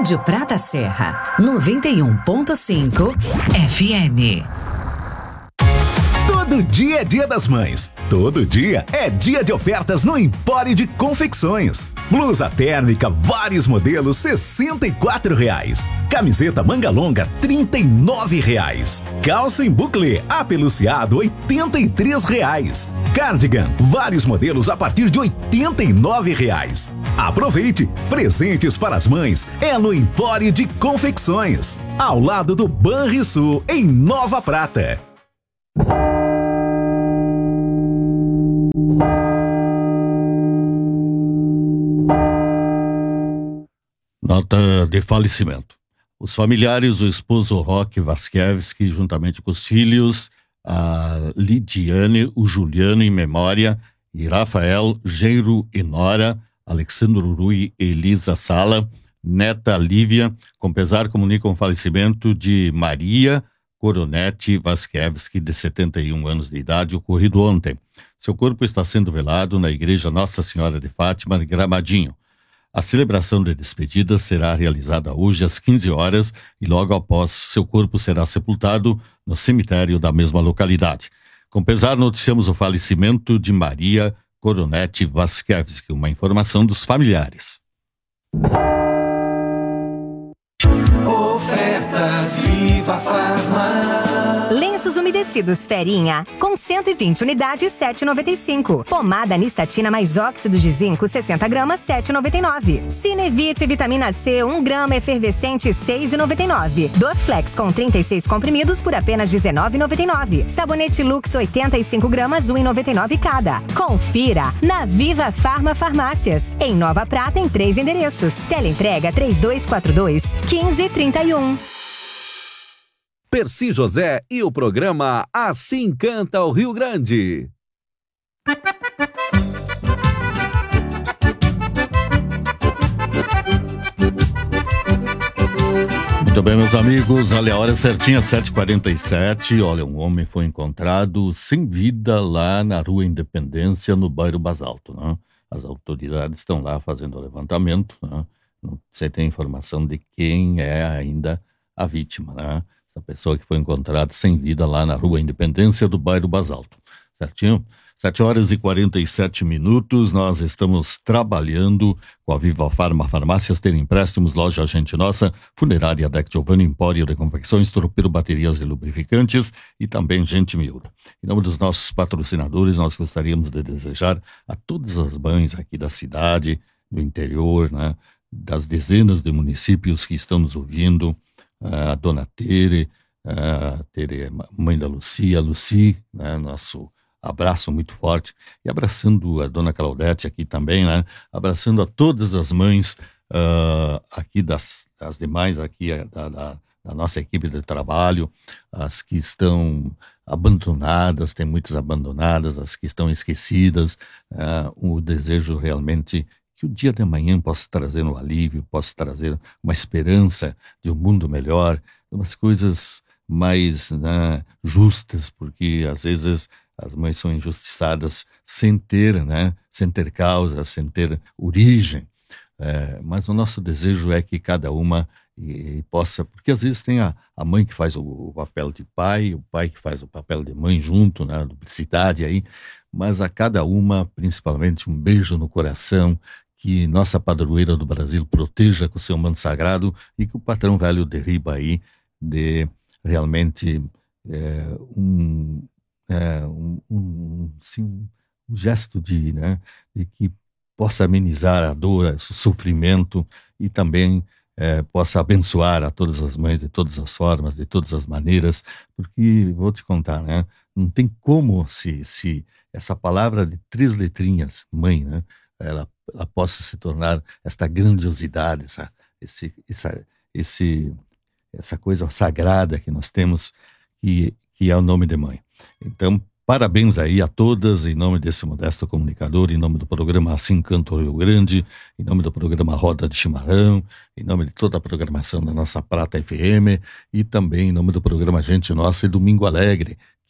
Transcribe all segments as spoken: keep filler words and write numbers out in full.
Rádio Prata Serra, noventa e um ponto cinco F M. Todo dia é dia das mães. Todo dia é dia de ofertas no Empório de Confecções. Blusa térmica, vários modelos, sessenta e quatro reais. Camiseta manga longa, trinta e nove reais. Calça em buclé, apeluciado, oitenta e três reais. Cardigan, vários modelos a partir de oitenta e nove reais. Aproveite! Presentes para as mães é no Empório de Confecções, ao lado do Banrisul, em Nova Prata. Nota de falecimento. Os familiares do esposo Roque Vasquevski, juntamente com os filhos, a Lidiane, o Juliano em memória, e Rafael, Genro e Nora, Alexandro Rui e Elisa Sala, neta Lívia, com pesar comunicam o falecimento de Maria Coronete Vasquevski, de setenta e um anos de idade, ocorrido ontem. Seu corpo está sendo velado na Igreja Nossa Senhora de Fátima, de Gramadinho. A celebração de despedida será realizada hoje às quinze horas e logo após seu corpo será sepultado no cemitério da mesma localidade. Com pesar, noticiamos o falecimento de Maria Coronete Vasquevski, uma informação dos familiares. Ofertas Viva Farma. Lenços umedecidos Ferinha, com cento e vinte unidades, sete reais e noventa e cinco centavos. Pomada Nistatina mais óxido de zinco, sessenta gramas, sete reais e noventa e nove centavos. Cinevite Vitamina C, um grama efervescente, seis reais e noventa e nove centavos. Dorflex com trinta e seis comprimidos por apenas dezenove reais e noventa e nove centavos. Sabonete Lux, oitenta e cinco gramas, um real e noventa e nove centavos cada. Confira na Viva Farma Farmácias, em Nova Prata, em três endereços. Teleentrega três dois quatro dois, um cinco três um. Percy José e o programa Assim Canta o Rio Grande. Muito bem, meus amigos, olha, a hora certinha, sete e quarenta e sete. Olha, um homem foi encontrado sem vida lá na Rua Independência, no bairro Basalto, né? As autoridades estão lá fazendo o levantamento, né? Não sei se tem informação de quem é ainda a vítima, né? Essa pessoa que foi encontrada sem vida lá na Rua Independência do bairro Basalto. Certinho? sete horas e quarenta e sete minutos, nós estamos trabalhando com a Viva Farma Farmácias, ter empréstimos, loja Gente Nossa, Funerária Deck Giovanni, Empório de Confecções, Tropeiro Baterias e Lubrificantes e também Gente Miúda. Em nome dos nossos patrocinadores, nós gostaríamos de desejar a todas as mães aqui da cidade, do interior, né, das dezenas de municípios que estão nos ouvindo, a dona Tere, a Tere, mãe da Lucia, a Luci, né, nosso abraço muito forte, e abraçando a dona Claudete aqui também, né, abraçando a todas as mães uh, aqui das, das demais, aqui da, da, da nossa equipe de trabalho, as que estão abandonadas, tem muitas abandonadas, as que estão esquecidas, uh, o desejo realmente que o dia de amanhã possa trazer um alívio, possa trazer uma esperança de um mundo melhor, umas coisas mais, né, justas, porque às vezes as mães são injustiçadas sem ter, né, sem ter causa, sem ter origem. É, mas o nosso desejo é que cada uma e, e possa, porque às vezes tem a, a mãe que faz o, o papel de pai, o pai que faz o papel de mãe junto, né, duplicidade aí, mas a cada uma, principalmente, um beijo no coração, que nossa padroeira do Brasil proteja com seu manto sagrado e que o patrão velho derriba aí de realmente é, um, é, um, um, assim, um gesto de, né, de que possa amenizar a dor, o sofrimento e também é, possa abençoar a todas as mães de todas as formas, de todas as maneiras, porque, vou te contar, né, não tem como se, se essa palavra de três letrinhas, mãe, né, ela ela possa se tornar esta grandiosidade, essa, esse, essa, esse, essa coisa sagrada que nós temos, que, que é o nome de mãe. Então, parabéns aí a todas, em nome desse modesto comunicador, em nome do programa Assim Canta o Rio Grande, em nome do programa Roda de Chimarrão, em nome de toda a programação da nossa Prata F M e também em nome do programa Gente Nossa e Domingo Alegre,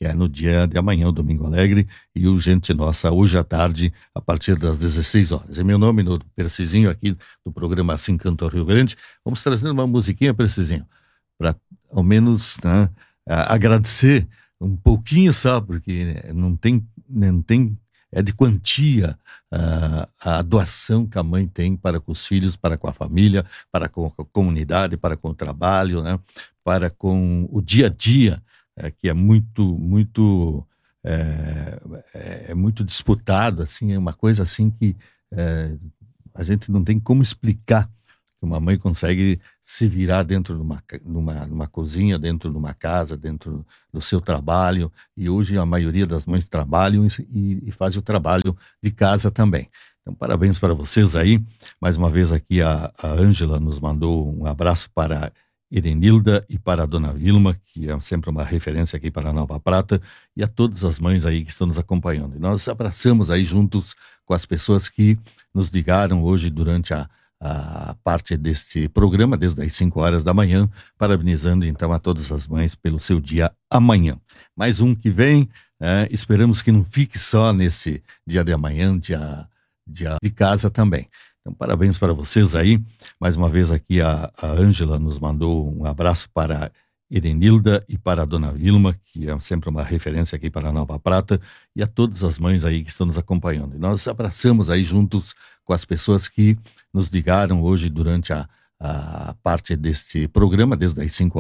que é no dia de amanhã, o Domingo Alegre, e o Gente Nossa hoje à tarde, a partir das dezesseis horas. Em meu nome, no Percizinho, aqui do programa Assim Canta o Rio Grande, vamos trazendo uma musiquinha, Percizinho, para ao menos, né, agradecer um pouquinho só, porque não tem, não tem é de quantia uh, a doação que a mãe tem para com os filhos, para com a família, para com a comunidade, para com o trabalho, né? Para com o dia a dia, é, que é muito, muito, é, é muito disputado, assim, é uma coisa assim que é, a gente não tem como explicar que uma mãe consegue se virar dentro de uma, numa, numa cozinha, dentro de uma casa, dentro do seu trabalho, e hoje a maioria das mães trabalham e, e faz o trabalho de casa também. Então, parabéns para vocês aí. Mais uma vez aqui a Ângela nos mandou um abraço para a Erenilda e para a Dona Vilma, que é sempre uma referência aqui para a Nova Prata, e a todas as mães aí que estão nos acompanhando. E nós abraçamos aí juntos com as pessoas que nos ligaram hoje durante a a parte deste programa, desde as cinco horas da manhã, parabenizando então a todas as mães pelo seu dia amanhã. Mais um que vem, é, esperamos que não fique só nesse dia de amanhã, dia, dia de casa também. Então, parabéns para vocês aí. Mais uma vez aqui a Ângela nos mandou um abraço para a Erenilda e para a Dona Vilma, que é sempre uma referência aqui para a Nova Prata, e a todas as mães aí que estão nos acompanhando. E nós abraçamos aí juntos com as pessoas que nos ligaram hoje durante a, a parte deste programa, desde as cinco